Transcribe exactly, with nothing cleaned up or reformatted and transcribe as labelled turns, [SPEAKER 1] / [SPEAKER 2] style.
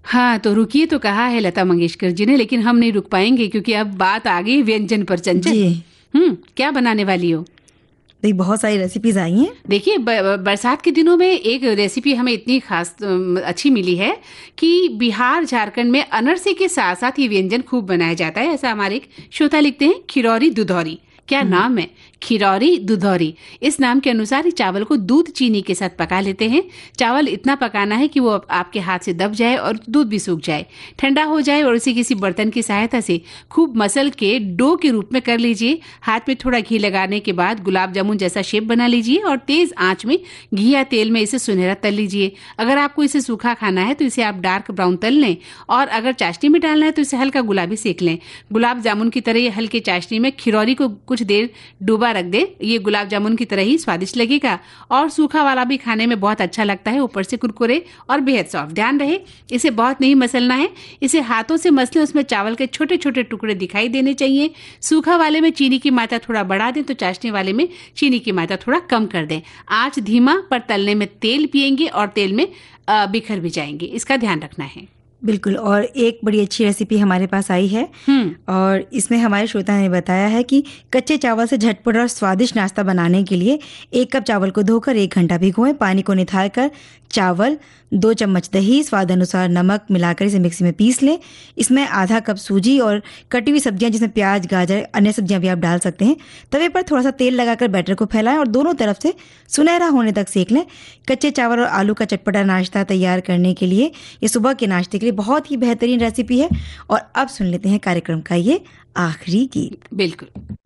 [SPEAKER 1] हाँ, तो रुकिए तो कहा है लता मंगेशकर जी ने, लेकिन हम नहीं रुक पाएंगे क्योंकि अब बात आ गई व्यंजन पर चंचल।
[SPEAKER 2] जी।
[SPEAKER 1] हम्म क्या बनाने वाली हो?
[SPEAKER 2] देखिए बहुत सारी रेसिपीज आई हैं।
[SPEAKER 1] देखिए ब- बरसात के दिनों में एक रेसिपी हमें इतनी खास अम, अच्छी मिली है कि बिहार झारखंड में अनरसे के साथ साथ ये व्यंजन खूब बनाया जाता है। ऐसा हमारे एक श्रोता लिखते हैं, खिरौरी दुधौरी। क्या नाम है, खिरौरी दुधौरी। इस नाम के अनुसार चावल को दूध चीनी के साथ पका लेते हैं। चावल इतना पकाना है कि वो आपके हाथ से दब जाए और दूध भी सूख जाए, ठंडा हो जाए और उसे किसी बर्तन की सहायता से खूब मसल के डो के रूप में कर लीजिए। हाथ में थोड़ा घी लगाने के बाद गुलाब जामुन जैसा शेप बना लीजिए और तेज आंच में घी या तेल में इसे सुनहरा तल लीजिए। अगर आपको इसे सूखा खाना है तो इसे आप डार्क ब्राउन तल लें, और अगर चाशनी में डालना है तो इसे हल्का गुलाबी सेक लें। गुलाब जामुन की तरह ये हल्के चाशनी में खिरौरी को कुछ देर डूबा रख दे। ये गुलाब जामुन की तरह ही स्वादिष्ट लगेगा और सूखा वाला भी खाने में बहुत अच्छा लगता है, ऊपर से कुरकुरे और बेहद सॉफ्ट। ध्यान रहे इसे बहुत नहीं मसलना है, इसे हाथों से मसलें, उसमें चावल के छोटे छोटे टुकड़े दिखाई देने चाहिए। सूखा वाले में चीनी की मात्रा थोड़ा बढ़ा दें तो चाशनी वाले में चीनी की मात्रा थोड़ा कम कर दें। आंच धीमा पर तलने में तेल पिएंगे और तेल में बिखर भी जाएंगे, इसका ध्यान रखना है।
[SPEAKER 2] बिल्कुल। और एक बड़ी अच्छी रेसिपी हमारे पास आई है और इसमें हमारे श्रोता ने बताया है कि कच्चे चावल से झटपट और स्वादिष्ट नाश्ता बनाने के लिए एक कप चावल को धोकर एक घंटा भिगोएं। पानी को निथार कर चावल, दो चम्मच दही, स्वाद अनुसार नमक मिलाकर इसे मिक्सी में पीस लें। इसमें आधा कप सूजी और कटी हुई सब्जियां जिसमें प्याज, गाजर, अन्य सब्जियां भी आप डाल सकते हैं। तवे पर थोड़ा सा तेल लगाकर बैटर को फैलाएं और दोनों तरफ से सुनहरा होने तक सेक लें। कच्चे चावल और आलू का चटपटा नाश्ता तैयार करने के लिए ये सुबह के नाश्ते के लिए बहुत ही बेहतरीन रेसिपी है। और अब सुन लेते हैं कार्यक्रम का ये आखिरी गीत।
[SPEAKER 1] बिल्कुल।